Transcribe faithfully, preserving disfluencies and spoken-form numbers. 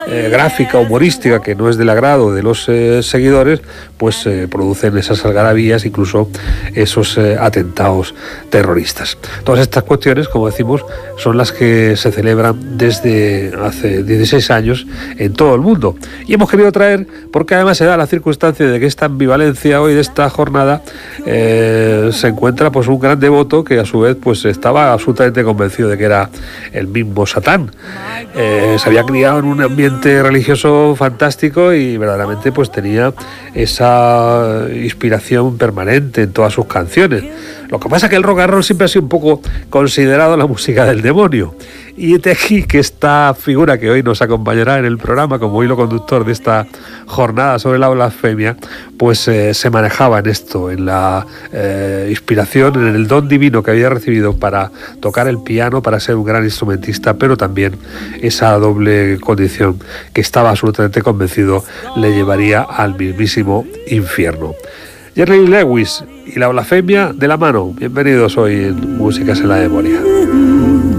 eh, gráfica, humorística, que no es del agrado de los eh, seguidores, pues eh, producen esas algarabías, incluso esos eh, atentados terroristas. Todas estas cuestiones, como decimos, son las que se celebran desde hace dieciséis años en todo el mundo. Y hemos querido traer, porque además se da la circunstancia de que esta ambivalencia hoy de esta jornada eh, se encuentra pues un gran devoto que a su vez pues estaba absolutamente convencido de que era el mismo Satán. Eh, se había criado en un ambiente religioso fantástico y verdaderamente pues tenía esa inspiración permanente en todas sus canciones. Lo que pasa es que el rock and roll siempre ha sido un poco considerado la música del demonio. Y de aquí que esta figura que hoy nos acompañará en el programa como hilo conductor de esta jornada sobre la blasfemia, pues eh, se manejaba en esto, en la eh, inspiración, en el don divino que había recibido para tocar el piano, para ser un gran instrumentista, pero también esa doble condición que estaba absolutamente convencido le llevaría al mismísimo infierno. Jerry Lewis y la blasfemia de la mano. Bienvenidos hoy en Músicas en la Memoria.